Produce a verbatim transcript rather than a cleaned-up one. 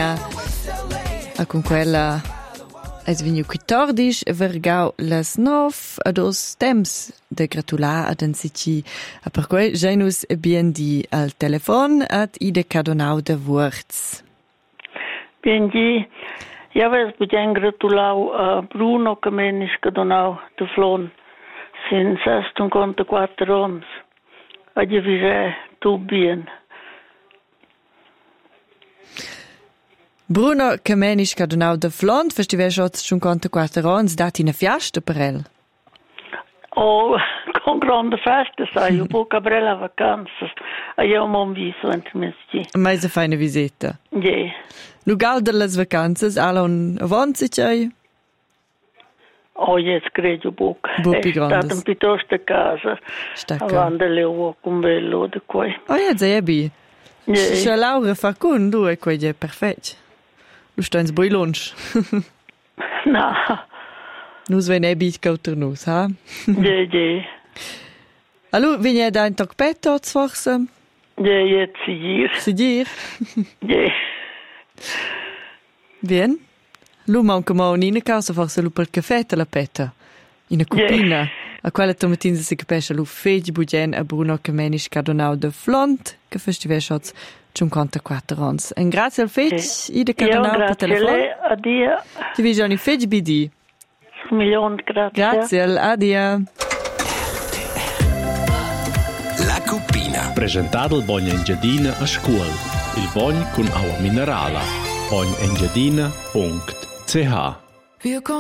Romagna. E con quella es vegniu quattordici e vergau las nov ad os temps de gratular ad ensitgi. A per quei genus bien di al telefon ad ide cadonau de Wurz. Bien di, ja ves budien gratulau a Bruno Kamenisch cadonau de Flon. Sin sessantaquattro ans. Ad je vise tu bien. Bruno Kamenisch cadonau de Flon, festivè shots cinquantaquattro ans, dati na fiasta per el. Oh, con grande festa, sai, io po cabrella vacanze. E io mon viso entro mesti. Ma se fai una visita. Yeah. Lugal de las vacanzas, alla un avanzi c'hai? Oh, jetzt credo poco. Bupi È grandes. stato un piuttosto a casa. Stacca. Avanti le uova con bello di qua. Oh, jetzt ebi. Yeah. Se Laura fa con, du e quei è perfetto. Du steins boi lunch. No. Nus ven ebi cauter nus, ha? Yeah, yeah. Allo, viene da un toc petto, forse? Yeah, jetzt sie hier. Si dir? Yeah. Bien. Lu manca mo in una casa, forse lu per caffè la petta. In una cupina. Yeah. A quella tomatina si capisce lu fegi bugen a Bruno Kamenisch cadonau de Flont, che festivè shots cinquantaquattro ans. En grazie al feg, Yeah. ide cadonau per telefon. Grazie, addio. Ti vi giorni feg bidi. Un milione, grazie. Grazie, adia. La Cupina. Presentato il Bogna Engiadina a scuola. Il Bogn con acqua minerale. bogn engiadina punto c h